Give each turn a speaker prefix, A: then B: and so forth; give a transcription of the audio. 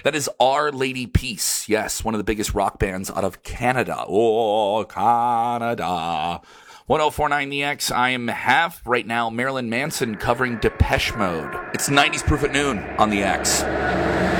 A: That is Our Lady Peace. Yes, one of the biggest rock bands out of Canada. Oh, Canada. 1049 The X. I am right now Marilyn Manson covering Depeche Mode. It's 90s Proof at Noon on The X.